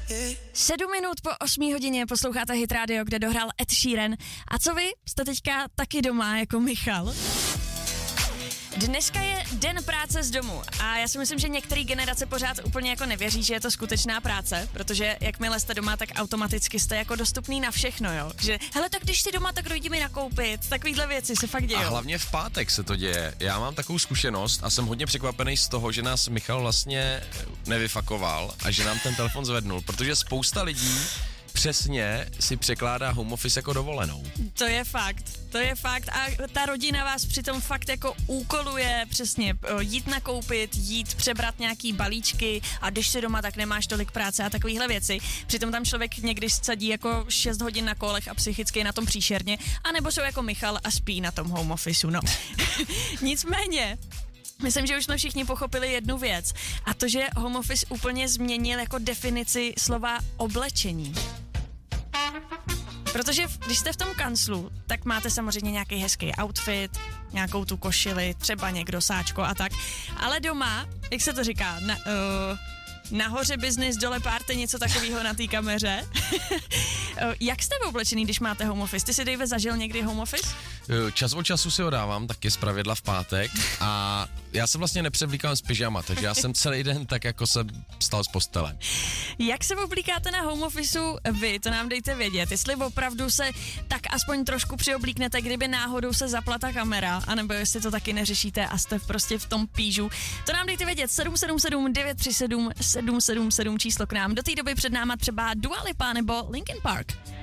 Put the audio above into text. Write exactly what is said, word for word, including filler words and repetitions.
Sedm minut po osmé hodině posloucháte Hit Radio, kde dohrál Ed Sheeran. A co vy? Jste teďka taky doma jako Michal? Dneska je den práce z domu a já si myslím, že některé generace pořád úplně jako nevěří, že je to skutečná práce, protože jakmile jste doma, tak automaticky jste jako dostupný na všechno, jo. Že hele, tak když jsi doma, tak dojdi mi nakoupit, takovýhle věci se fakt dějou. A hlavně v pátek se to děje. Já mám takovou zkušenost a jsem hodně překvapený z toho, že nás Michal vlastně nevyfakoval a že nám ten telefon zvednul, protože spousta lidí přesně si překládá home office jako dovolenou. To je fakt, to je fakt a ta rodina vás přitom fakt jako úkoluje přesně jít nakoupit, jít přebrat nějaký balíčky a když jsi doma, tak nemáš tolik práce a takovýhle věci. Přitom tam člověk někdy sadí jako šest hodin na kolech a psychicky je na tom příšerně, anebo jsou jako Michal a spí na tom home officeu, no. Nicméně, myslím, že už jsme všichni pochopili jednu věc a to, že home office úplně změnil jako definici slova oblečení. Protože když jste v tom kanclu, tak máte samozřejmě nějaký hezký outfit, nějakou tu košili, třeba někdo sáčko a tak, ale doma, jak se to říká, na, uh, nahoře business, dole party, něco takového na té kameře. Jak jste oblečený, když máte home office? Ty jsi, Dave, zažil někdy home office? Čas od času si ho dávám, taky zpravidla v pátek a já se vlastně nepřevlíkám z pyžama, takže já jsem celý den tak jako jsem vstal z postele. Jak se oblíkáte na home officeu vy, to nám dejte vědět, jestli opravdu se tak aspoň trošku přioblíknete, kdyby náhodou se zapla ta kamera, anebo jestli to taky neřešíte a jste prostě v tom pížu. To nám dejte vědět, sedm sedm sedm devět tři sedm sedm sedm sedm číslo k nám. Do té doby před náma třeba Dua Lipa nebo Linkin Park.